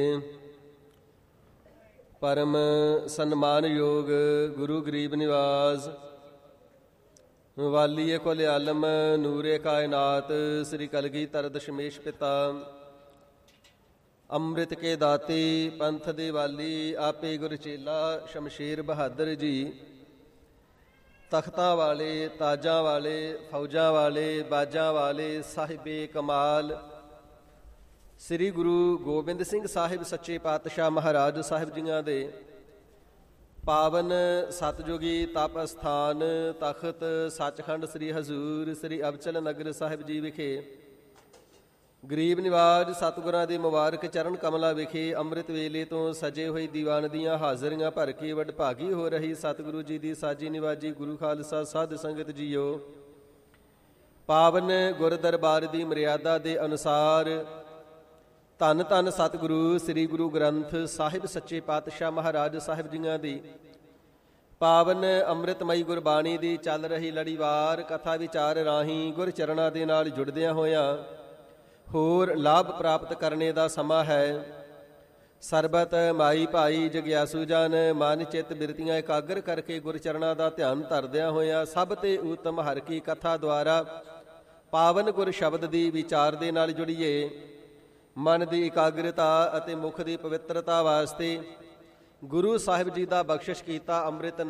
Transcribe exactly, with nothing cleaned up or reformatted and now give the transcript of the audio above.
ਪਰਮ ਸਨਮਾਨਯੋਗ ਗੁਰੂ ਗਰੀਬ ਨਿਵਾਸ ਵਾਲੀਏ ਕੁਲ ਆਲਮ ਨੂਰੇ ਕਾਇਨਾਤ ਸ੍ਰੀ ਕਲਗੀਧਰ ਦਸ਼ਮੇਸ਼ ਪਿਤਾ ਅੰਮ੍ਰਿਤ ਕੇ ਦਾਤੇ ਪੰਥ ਦੇ ਵਾਲੀ ਆਪੇ ਗੁਰ ਚੇਲਾ ਸ਼ਮਸ਼ੇਰ ਬਹਾਦਰ ਜੀ ਤਖਤਾਂ ਵਾਲੇ ਤਾਜਾਂ ਵਾਲੇ ਫੌਜਾਂ ਵਾਲੇ ਬਾਜਾਂ ਵਾਲੇ ਸਾਹਿਬੇ ਕਮਾਲ ਸ੍ਰੀ ਗੁਰੂ ਗੋਬਿੰਦ ਸਿੰਘ ਸਾਹਿਬ ਸੱਚੇ ਪਾਤਸ਼ਾਹ ਮਹਾਰਾਜ ਸਾਹਿਬ ਜੀਆਂ ਦੇ ਪਾਵਨ ਸਤਜੁਗੀ ਤਪ ਅਸਥਾਨ ਤਖਤ ਸੱਚਖੰਡ ਸ੍ਰੀ ਹਜ਼ੂਰ ਸ੍ਰੀ ਅਬਚਲ ਨਗਰ ਸਾਹਿਬ ਜੀ ਵਿਖੇ ਗਰੀਬ ਨਿਵਾਜ ਸਤਿਗੁਰਾਂ ਦੇ ਮੁਬਾਰਕ ਚਰਨ ਕਮਲਾਂ ਵਿਖੇ ਅੰਮ੍ਰਿਤ ਵੇਲੇ ਤੋਂ ਸਜੇ ਹੋਏ ਦੀਵਾਨ ਦੀਆਂ ਹਾਜ਼ਰੀਆਂ ਭਰ ਕੇ ਵਡਭਾਗੀ ਹੋ ਰਹੀ ਸਤਿਗੁਰੂ ਜੀ ਦੀ ਸਾਜੀ ਨਿਵਾਜੀ ਗੁਰੂ ਖਾਲਸਾ ਸਾਧ ਸੰਗਤ ਜੀਓ, ਪਾਵਨ ਗੁਰ ਦਰਬਾਰ ਦੀ ਮਰਿਆਦਾ ਦੇ ਅਨੁਸਾਰ ਧੰਨ ਧੰਨ ਸਤਿਗੁਰੂ ਸ੍ਰੀ ਗੁਰੂ ਗ੍ਰੰਥ ਸਾਹਿਬ ਸੱਚੇ ਪਾਤਸ਼ਾਹ ਮਹਾਰਾਜ ਸਾਹਿਬ ਜੀਆਂ ਦੀ ਪਾਵਨ ਅੰਮ੍ਰਿਤਮਈ ਗੁਰਬਾਣੀ ਦੀ ਚੱਲ ਰਹੀ ਲੜੀਵਾਰ ਕਥਾ ਵਿਚਾਰ ਰਾਹੀਂ ਗੁਰ ਚਰਨਾਂ ਦੇ ਨਾਲ ਜੁੜਦਿਆਂ ਹੋਇਆਂ ਹੋਰ ਲਾਭ ਪ੍ਰਾਪਤ ਕਰਨੇ ਦਾ ਸਮਾਂ ਹੈ। ਸਰਬਤ ਮਾਈ ਭਾਈ ਜਗਿਆਸੂ ਜਨ ਮਨ ਚਿੱਤ ਬਿਰਤੀਆਂ ਇਕਾਗਰ ਕਰਕੇ ਗੁਰ ਚਰਨਾਂ ਦਾ ਧਿਆਨ ਧਰਦਿਆਂ ਹੋਇਆਂ ਸਭ ਤੇ ਉਤਮ ਹਰ ਕੀ ਕਥਾ ਦੁਆਰਾ ਪਾਵਨ ਗੁਰ ਸ਼ਬਦ ਦੀ ਵਿਚਾਰ ਦੇ ਨਾਲ ਜੁੜੀਏ। ਮਨ ਦੀ ਇਕਾਗਰਤਾ ਅਤੇ ਮੁਖ ਦੀ ਪਵਿੱਤਰਤਾ ਵਾਸਤੇ ਗੁਰੂ ਸਾਹਿਬ ਜੀ ਦਾ ਬਖਸ਼ਿਸ਼ ਕੀਤਾ ਅੰਮ੍ਰਿਤ